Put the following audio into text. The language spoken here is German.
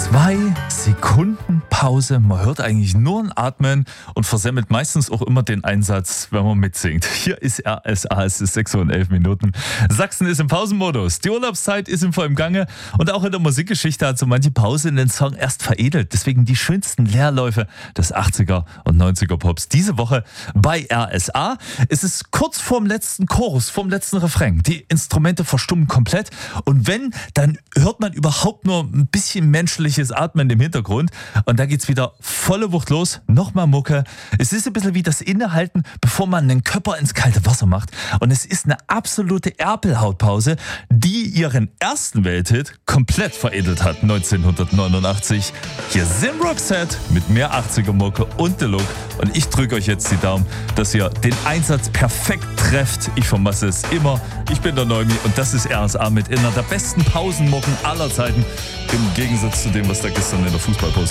2 Sekunden Pause. Man hört eigentlich nur ein Atmen und versemmelt meistens auch immer den Einsatz, wenn man mitsingt. Hier ist RSA, es ist 6:11. Sachsen ist im Pausenmodus. Die Urlaubszeit ist im vollen Gange und auch in der Musikgeschichte hat so manche Pause in den Song erst veredelt. Deswegen die schönsten Leerläufe des 80er und 90er Pops diese Woche bei RSA. Es ist kurz vorm letzten Chorus, vorm letzten Refrain. Die Instrumente verstummen komplett und wenn, dann hört man überhaupt nur ein bisschen menschliches Atmen im Hintergrund und da geht's wieder volle Wucht los. Nochmal Mucke. Es ist ein bisschen wie das Innehalten, bevor man einen Körper ins kalte Wasser macht und es ist eine absolute Erpelhautpause, die ihren ersten Welthit komplett veredelt hat 1989. Hier sind Roxette mit mehr 80er Mucke und The Look und ich drücke euch jetzt die Daumen, dass ihr den Einsatz perfekt trefft. Ich vermasse es immer. Ich bin der Neumi und das ist RSA mit einer der besten Pausenmucken aller Zeiten im Gegensatz zu dem, was da gestern in der Fußballpause